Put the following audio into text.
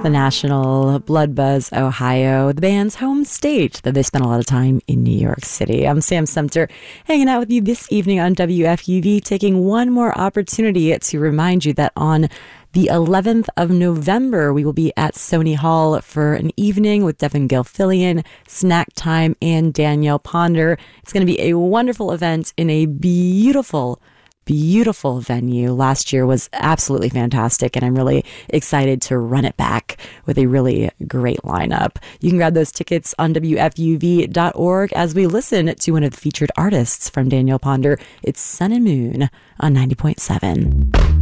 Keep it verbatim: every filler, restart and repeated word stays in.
the National, Blood Buzz, Ohio, the band's home state, though they spent a lot of time in New York City. I'm Sam Sumter, hanging out with you this evening on W F U V, taking one more opportunity to remind you that on the eleventh of November, we will be at Sony Hall for an evening with Devin Gilfillian, Snack Time, and Danielle Ponder. It's going to be a wonderful event in a beautiful Beautiful venue. Last year was absolutely fantastic, and I'm really excited to run it back with a really great lineup. You can grab those tickets on W F U V dot org as we listen to one of the featured artists from Danielle Ponder. It's Sun and Moon on ninety point seven.